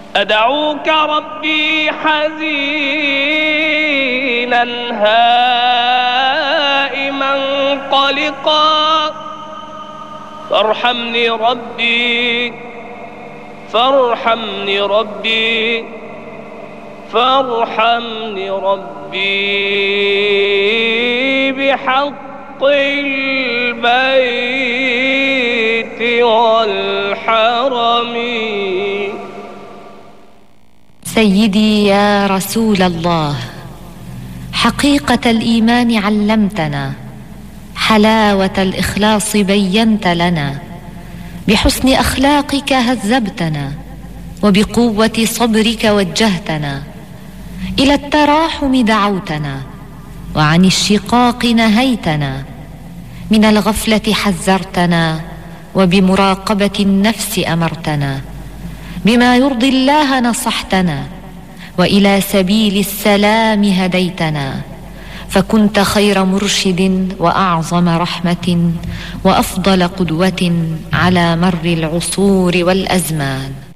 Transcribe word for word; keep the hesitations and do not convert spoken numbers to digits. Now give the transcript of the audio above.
أدعوك ربي حزينا هائما قلقا، فارحمني ربي فارحمني ربي فارحمني ربي بحق البيت والحرم. سيدي يا رسول الله، حقيقة الإيمان علمتنا، حلاوة الإخلاص بينت لنا، بحسن أخلاقك هذبتنا، وبقوة صبرك وجهتنا، إلى التراحم دعوتنا، وعن الشقاق نهيتنا، من الغفلة حذرتنا، وبمراقبة النفس أمرتنا، بما يرضي الله نصحتنا، وإلى سبيل السلام هديتنا، فكنت خير مرشد وأعظم رحمة وأفضل قدوة على مر العصور والأزمان.